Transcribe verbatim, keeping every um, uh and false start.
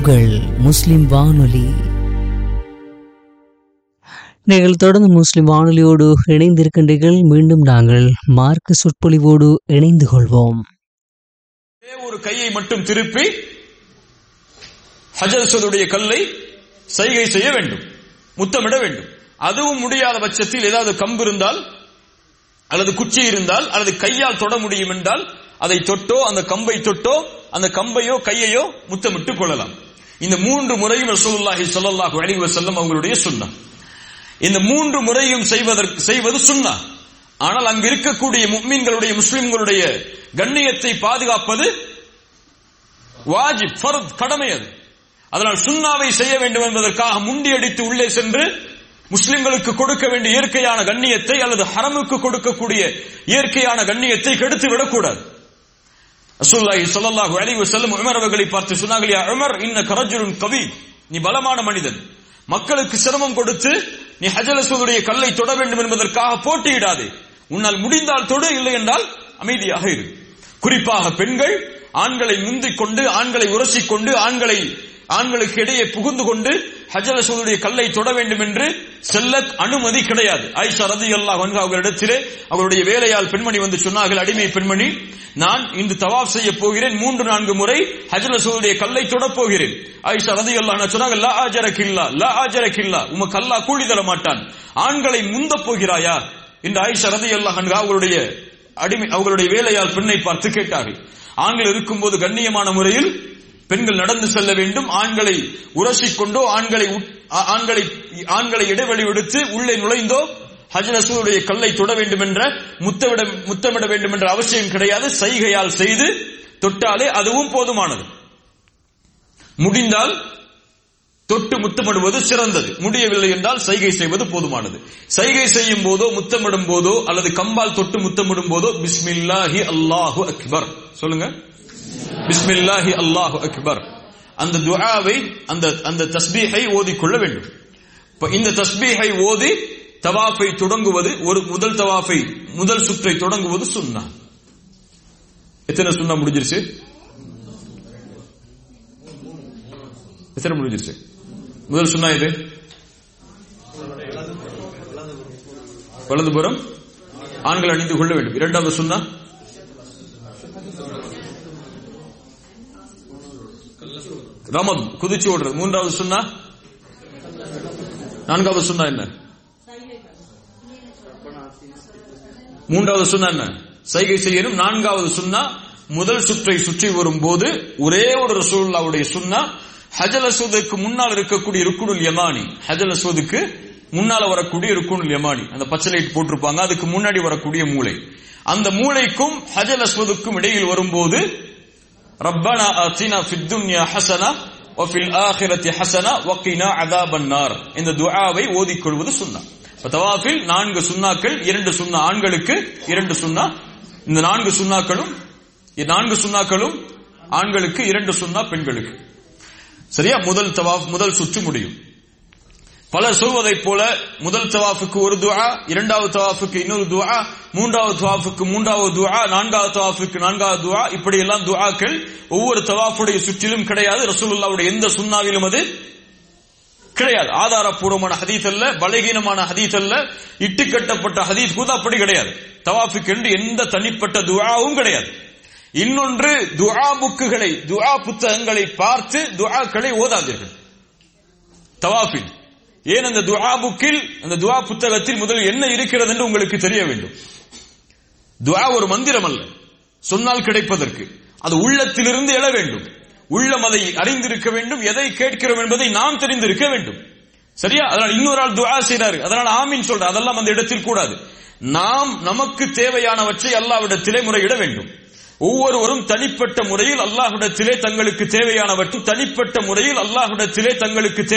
உங்கள் முஸ்லிம் வானொலி. நீங்கள் தொடர்ந்து முஸ்லிம் வானொலியோடு இணைந்திருக்கின்றீர்கள். மீண்டும் நாங்கள் மார்க்க சொற்பொழிவோடு இணைந்து கொள்வோம். ஒரு கையை மட்டும் திருப்பி ஹஜர் அஸ்வதுடைய கல்லை சைகை செய்ய வேண்டும், முத்தமிட வேண்டும். அதுவும் முடியாத பட்சத்தில் ஏதாவது கம்பு இருந்தால் அல்லது குச்சி இருந்தால் அல்லது கையால் தொட முடியும் என்றால் அதை தொட்டோ அந்த கம்பை தொட்டோ அந்த கம்பையோ கையையோ முத்தமிட்டுக் கொள்ளலாம். இந்த மூன்று முறையும் ரசூலுல்லாஹி ஸல்லல்லாஹு அலைஹி வஸல்லம் அவங்களுடைய சுன்னah. இந்த மூன்று முறையும் செய்வதற்கு செய்வது சுன்னah. ஆனால் அங்கு இருக்கக்கூடிய முஃமின்களுடைய முஸ்லிம்களுடைய கண்ணியத்தை பாதுகாப்பது வாஜிப், ஃபர்த், கடமை. அது அதனால் சுன்னாவை செய்ய வேண்டும் என்பதற்காக முண்டியடித்து உள்ளே சென்று முஸ்லிம்களுக்கு கொடுக்க வேண்டிய இயற்கையான கண்ணியத்தை அல்லது ஹரமுக்கு கொடுக்கக்கூடிய இயற்கையான கண்ணியத்தை கெடுத்து விடக்கூடாது. ரசூலுல்லாஹி ஸல்லல்லாஹு அலைஹி வஸல்லம் உமர் அவர்களை பார்த்து சொன்னார்கள், யா உமர் இன்னக ரஜுலுன் கவி, நீ பலமான மனிதன், மக்களுக்கு சிரமம் கொடுத்து நீ ஹஜர் அஸ்வதுடைய கல்லை தொட வேண்டும் என்பதற்காக போட்டியிடாதே. உன்னால் முடிந்தால் தொடு, இல்லை என்றால் அமைதியாக இரு. குறிப்பாக பெண்கள் ஆண்களை முந்திக் கொண்டு ஆண்களை உரசிக் கொண்டு ஆண்களை ஆண்களுக்கு இடையே புகுந்து கொண்டு ஹஜர் அஸ்வதுடைய கல்லை தொட வேண்டும் என்று செல்ல அனுமதி கிடையாது. ஆயிஷா ரலியல்லாஹு அன்ஹா அவர்களிடத்திலே அவருடைய வேலையால் பெண்மணி வந்து சொன்னார்கள், அடிமை பெண்மணி, நான் இந்த தவாப் செய்ய போகிறேன், மூன்று நான்கு முறை ஹஜர் அஸ்வதுடைய கல்லை தொடப் போகிறேன். ஆயிஷா ரலியல்லாஹு அன்ஹா சொன்னாங்க, லா அஜரகில்லா லா அஜரகில்லா, உமக்கு அல்லாஹ் கூலி தர மாட்டான், ஆண்களை முந்த போகிறாயா என்று ஆயிஷா ரலியல்லாஹு அன்ஹா அவருடைய அடிமை அவர்களுடைய வேலையால் பெண்ணை பார்த்து கேட்டார்கள். ஆண்கள் இருக்கும்போது கண்ணியமான முறையில் பெண்கள் நடந்து செல்ல வேண்டும். ஆண்களை உரசிக்கொண்டோ ஆண்களை ஆண்களை ஆண்களை இடைவெளி விடுத்து உள்ளே நுழைந்தோ ஹஜர் அஸ்வதுடைய கல்லை தொட வேண்டும் என்ற முத்தமிட முத்தமிட வேண்டும் என்ற அவசியம் கிடையாது. சைகையால் செய்து தொட்டாலே அதுவும் போதுமானது. முடிந்தால் தொட்டு முத்தமிடுவது சிறந்தது, முடியவில்லை என்றால் சைகை செய்வது போதுமானது. சைகை செய்யும் போதோ முத்தமிடும் போதோ அல்லது கம்பால் தொட்டு முத்தமிடும் போதோ பிஸ்மில்லாஹி அல்லாஹு அக்பர் சொல்லுங்க, பிஸ்மில்லாஹி அல்லாஹு அக்பர், அந்த துஆவை அந்த அந்த தஸ்பீஹை ஓதிக்கொள்ள வேண்டும். இந்த தஸ்பீஹை ஓதி தவாஃபை தொடங்குவது, ஒரு முதல் தவாஃபை முதல் சுற்றை தொடங்குவது சுன்னா. எத்தனை சுன்னா முடிஞ்சிருச்சு? எத்தனை முடிஞ்சிருச்சு? முதல் சுன்னா இது வலதுபுறம் ஆண்கள் அணிந்து கொள்ள வேண்டும். இரண்டாவது சுன்னா ரமத் குதிச்சு ஓடுறது. மூன்றாவது சுன்னா, நான்காவது சுன்னா என்ன? மூன்றாவது சுன்னா என்ன? சைகை செய்யணும். நான்காவது சுன்னா, முதல் சுற்றை சுற்றி வரும் போது ஒரே ஒரு ரசூலுல்லாஹ்வுடைய சுன்னா, ஹஜர் அஸ்வதுக்கு முன்னால் இருக்கக்கூடிய ருக்குனுல் யமானி, ஹஜர் அஸ்வதுக்கு முன்னால வரக்கூடிய ருக்குனுல் யமானி, அந்த பச்சை லைட் போட்டிருப்பாங்க, அதுக்கு முன்னாடி வரக்கூடிய மூளை, அந்த மூளைக்கும் ஹஜர் அஸ்வதுக்கும் இடையில் வரும்போது ரப்பனா ஆத்தினா ஃபித் துன்யா ஹஸனா வ ஃபில் ஆখিরাতি ஹஸனா வ கினா அஸாபன் நார், இந்த துஆவை ஓதிக்கொள்வது சுன்னா. தவாஃபில் நான்கு சுன்னாக்கள், இரண்டு சுன்னா ஆண்களுக்கு, இரண்டு சுன்னா, இந்த நான்கு சுன்னாக்களும் நான்கு சுன்னாக்களும் ஆண்களுக்கு, இரண்டு சுன்னா பெண்களுக்கு. சரியா? முதல் தவாஃப் முதல் சுற்று முடியும். பலர் சொல்வதை போல முதல் தவாஃபுக்கு ஒரு துஆ, இரண்டாவது தவாஃபுக்கு இன்னொரு துஆ, மூன்றாவது தவாஃபுக்கு மூன்றாவது துஆ, நான்காவது தவாஃபுக்கு நான்காவது துஆ, இப்படி எல்லாம் துஆக்கள் ஒவ்வொரு தவாஃபுடைய சுற்றிலும் கிடையாது. ரசூலுல்லாஹ்வுடைய எந்த சுன்னாவிலும் அது கிடையாது. ஆதாரப்பூர்வமான ஹதீஸ் அல்ல, பலகீனமான ஹதீஸ் அல்ல, இட்டுக்கட்டப்பட்ட ஹதீஸ் கூட அப்படி கிடையாது. தவாஃபுக்கு என்று எந்த தனிப்பட்ட துஆவும் கிடையாது. இன்னொன்று, துஆ புக்குகளை, துஆ புத்தகங்களை பார்த்து துஆக்களை ஓதாதீர்கள் தவாஃபில். ஏன் அந்த துஆ புக்கில், அந்த துஆ புத்தகத்தில் முதலில் என்ன இருக்கிறது என்று உங்களுக்கு தெரிய வேண்டும். துஆ ஒரு மந்திரம் அல்ல, சொன்னால் கிடைப்பதற்கு. அது உள்ளத்திலிருந்து எழ வேண்டும். உள்ளம் அதை அறிந்திருக்க வேண்டும். எதை கேட்கிறோம் என்பதை நாம் தெரிந்திருக்க வேண்டும். சரியா? அதனால் இன்னொரு ஆள் துஆ செய்றாரு, அதனால் ஆமீன் சொல்ற, அதெல்லாம் அந்த இடத்தில் கூடாது. நாம் நமக்கு தேவையானவற்றை அல்லாஹ்விடத்திலே முறையிட வேண்டும். ஒவ்வொருவரும் தனிப்பட்ட முறையில் அல்லாஹ்விடத்திலே தங்களுக்கு தேவையானவற்றை தனிப்பட்ட முறையில் அல்லாஹ்விடத்திலே தங்களுக்கு